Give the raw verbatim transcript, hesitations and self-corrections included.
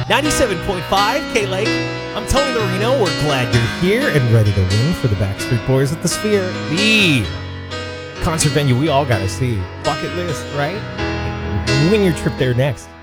ninety-seven point five K-Lake. I'm Tony Marino. We're glad you're here and ready to win for the Backstreet Boys at the Sphere. The concert venue we all got to see. Bucket list, right? Win your trip there next.